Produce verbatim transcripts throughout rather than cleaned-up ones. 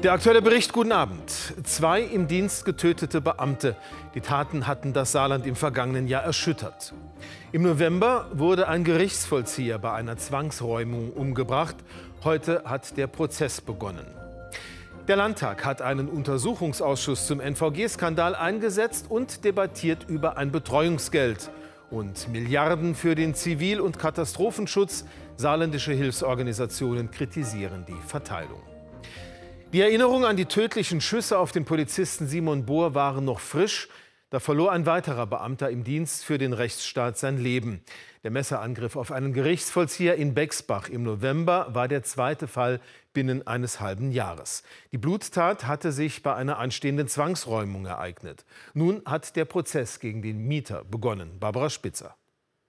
Der aktuelle Bericht, guten Abend. Zwei im Dienst getötete Beamte. Die Taten hatten das Saarland im vergangenen Jahr erschüttert. Im November wurde ein Gerichtsvollzieher bei einer Zwangsräumung umgebracht. Heute hat der Prozess begonnen. Der Landtag hat einen Untersuchungsausschuss zum N V G-Skandal eingesetzt und debattiert über ein Betreuungsgeld. Und Milliarden für den Zivil- und Katastrophenschutz. Saarländische Hilfsorganisationen kritisieren die Verteilung. Die Erinnerungen an die tödlichen Schüsse auf den Polizisten Simon Bohr waren noch frisch. Da verlor ein weiterer Beamter im Dienst für den Rechtsstaat sein Leben. Der Messerangriff auf einen Gerichtsvollzieher in Bexbach im November war der zweite Fall binnen eines halben Jahres. Die Bluttat hatte sich bei einer anstehenden Zwangsräumung ereignet. Nun hat der Prozess gegen den Mieter begonnen. Barbara Spitzer.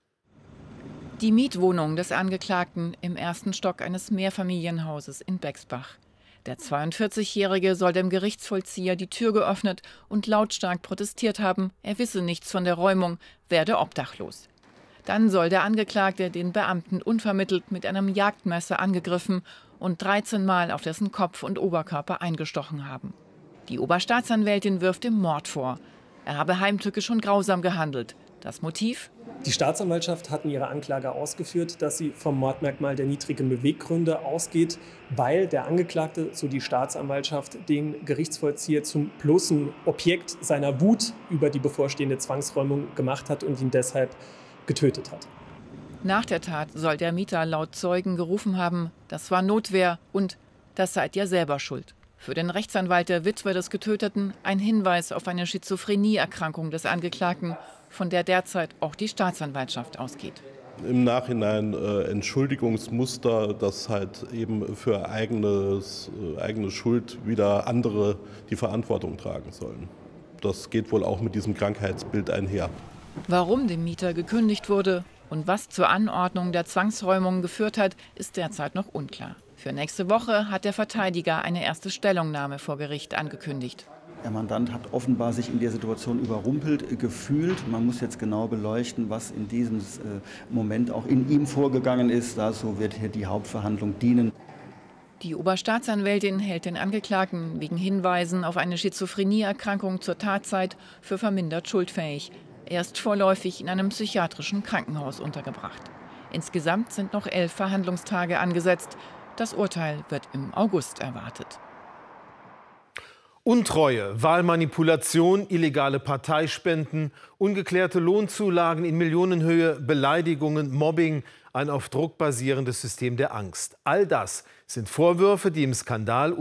Die Mietwohnung des Angeklagten im ersten Stock eines Mehrfamilienhauses in Bexbach. Der zweiundvierzigjährige soll dem Gerichtsvollzieher die Tür geöffnet und lautstark protestiert haben, er wisse nichts von der Räumung, werde obdachlos. Dann soll der Angeklagte den Beamten unvermittelt mit einem Jagdmesser angegriffen und dreizehn Mal auf dessen Kopf und Oberkörper eingestochen haben. Die Oberstaatsanwältin wirft ihm Mord vor. Er habe heimtückisch und grausam gehandelt. Das Motiv? Die Staatsanwaltschaft hat in ihrer Anklage ausgeführt, dass sie vom Mordmerkmal der niedrigen Beweggründe ausgeht, weil der Angeklagte, so die Staatsanwaltschaft, den Gerichtsvollzieher zum bloßen Objekt seiner Wut über die bevorstehende Zwangsräumung gemacht hat und ihn deshalb getötet hat. Nach der Tat soll der Mieter laut Zeugen gerufen haben, das war Notwehr und das seid ihr selber schuld. Für den Rechtsanwalt der Witwe des Getöteten ein Hinweis auf eine Schizophrenieerkrankung des Angeklagten, von der derzeit auch die Staatsanwaltschaft ausgeht. Im Nachhinein äh, Entschuldigungsmuster, dass halt eben für eigenes, äh, eigene Schuld wieder andere die Verantwortung tragen sollen. Das geht wohl auch mit diesem Krankheitsbild einher. Warum dem Mieter gekündigt wurde und was zur Anordnung der Zwangsräumung geführt hat, ist derzeit noch unklar. Für nächste Woche hat der Verteidiger eine erste Stellungnahme vor Gericht angekündigt. Der Mandant hat offenbar sich in der Situation überrumpelt gefühlt. Man muss jetzt genau beleuchten, was in diesem Moment auch in ihm vorgegangen ist. Dazu wird hier die Hauptverhandlung dienen. Die Oberstaatsanwältin hält den Angeklagten wegen Hinweisen auf eine Schizophrenieerkrankung zur Tatzeit für vermindert schuldfähig. Er ist vorläufig in einem psychiatrischen Krankenhaus untergebracht. Insgesamt sind noch elf Verhandlungstage angesetzt. Das Urteil wird im August erwartet. Untreue, Wahlmanipulation, illegale Parteispenden, ungeklärte Lohnzulagen in Millionenhöhe, Beleidigungen, Mobbing, ein auf Druck basierendes System der Angst. All das sind Vorwürfe, die im Skandal